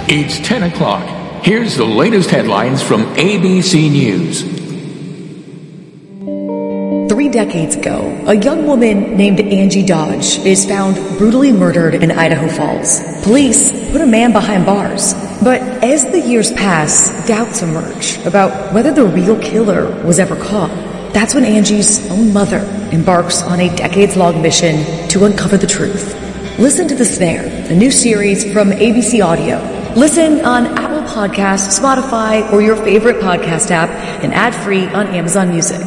It's 10 o'clock. Here's the latest headlines from ABC News. 3 decades ago, a young woman named Angie Dodge is found brutally murdered in Idaho Falls. Police put a man behind bars. But as the years pass, doubts emerge about whether the real killer was ever caught. That's when Angie's own mother embarks on a decades-long mission to uncover the truth. Listen to The Snare, a new series from ABC Audio. Listen on Apple Podcasts, Spotify, or your favorite podcast app, and ad-free on Amazon Music.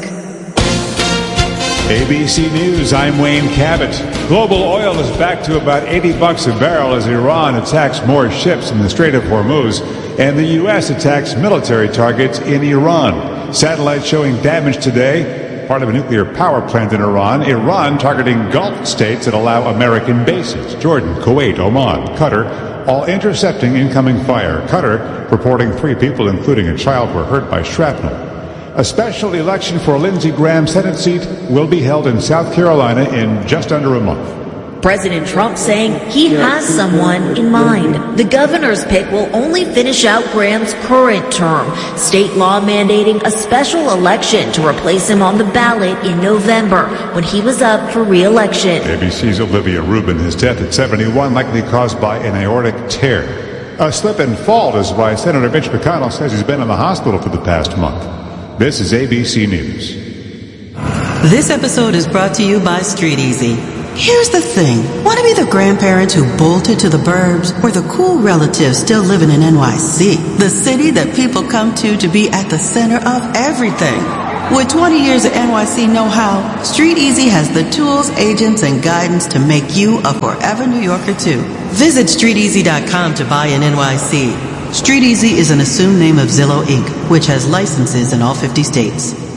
ABC News, I'm Wayne Cabot. Global oil is back to about $80 a barrel as Iran attacks more ships in the Strait of Hormuz, and the U.S. attacks military targets in Iran. Satellites showing damage today, part of a nuclear power plant in Iran. Iran targeting Gulf states that allow American bases. Jordan, Kuwait, Oman, Qatar, all intercepting incoming fire. Qatar reporting 3 people, including a child, were hurt by shrapnel. A special election for Lindsey Graham's Senate seat will be held in South Carolina in just under a month. President Trump saying he has someone in mind. The governor's pick will only finish out Graham's current term. State law mandating a special election to replace him on the ballot in November when he was up for re-election. ABC's Olivia Rubin, his death at 71 likely caused by an aortic tear. A slip and fall is why Senator Mitch McConnell says he's been in the hospital for the past month. This is ABC News. This episode is brought to you by Street Easy. Here's the thing. Want to be the grandparents who bolted to the burbs or the cool relatives still living in NYC? The city that people come to be at the center of everything. With 20 years of NYC know-how, Street Easy has the tools, agents, and guidance to make you a forever New Yorker too. Visit StreetEasy.com to buy in NYC. Street Easy is an assumed name of Zillow Inc., which has licenses in all 50 states.